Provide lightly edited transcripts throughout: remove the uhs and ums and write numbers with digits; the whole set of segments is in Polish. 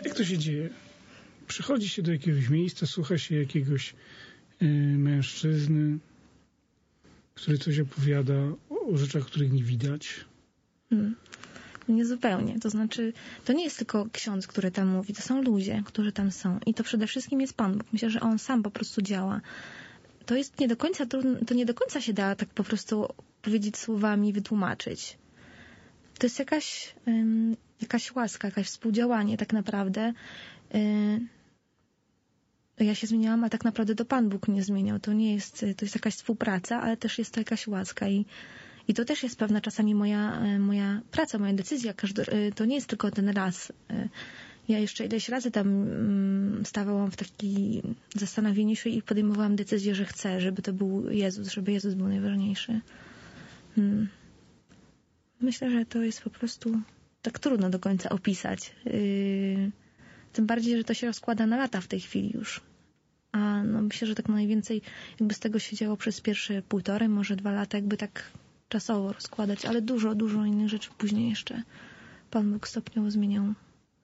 Jak to się dzieje? Przychodzi się do jakiegoś miejsca, słucha się jakiegoś mężczyzny, który coś opowiada o rzeczach, których nie widać. Nie zupełnie. To znaczy, to nie jest tylko ksiądz, który tam mówi, to są ludzie, którzy tam są. I to przede wszystkim jest Pan Bóg. Myślę, że On sam po prostu działa. To jest nie do końca trudno, to nie do końca się da tak po prostu powiedzieć słowami, wytłumaczyć. To jest jakaś łaska, jakaś współdziałanie tak naprawdę. Ja się zmieniałam, a tak naprawdę to Pan Bóg mnie zmieniał. To nie jest, to jest jakaś współpraca, ale też jest to jakaś łaska i to też jest pewna czasami moja praca, moja decyzja. To nie jest tylko ten raz. Ja jeszcze ileś razy tam stawałam w takim zastanowieniu się i podejmowałam decyzję, że chcę, żeby to był Jezus, żeby Jezus był najważniejszy. Myślę, że to jest po prostu tak trudno do końca opisać. Tym bardziej, że to się rozkłada na lata w tej chwili już. A no myślę, że tak najwięcej jakby z tego się działo przez pierwsze 1,5, może 2 lata, jakby tak czasowo rozkładać, ale dużo innych rzeczy później jeszcze Pan Bóg stopniowo zmieniał.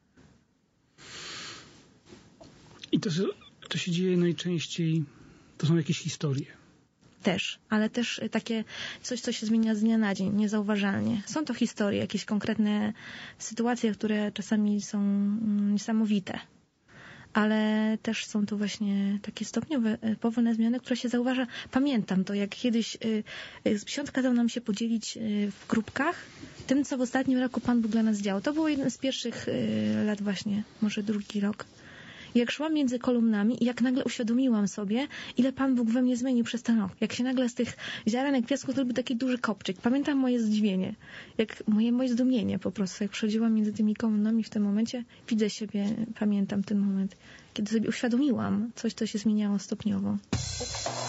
I to się dzieje najczęściej, to są jakieś historie. Też, ale też takie coś, co się zmienia z dnia na dzień, niezauważalnie. Są to historie, jakieś konkretne sytuacje, które czasami są niesamowite. Ale też są to właśnie takie stopniowe, powolne zmiany, które się zauważa. Pamiętam to, jak kiedyś ksiądz kazał nam się podzielić w grupkach tym, co w ostatnim roku Pan Bóg dla nas działał. To było jeden z pierwszych lat właśnie, może drugi rok. Jak szłam między kolumnami i jak nagle uświadomiłam sobie, ile Pan Bóg we mnie zmienił przez ten rok. Jak się nagle z tych ziarenek piasku zrobił taki duży kopczyk. Pamiętam moje zdziwienie. Jak moje zdumienie po prostu. Jak przechodziłam między tymi kolumnami w tym momencie, widzę siebie, pamiętam ten moment, kiedy sobie uświadomiłam coś, co się zmieniało stopniowo.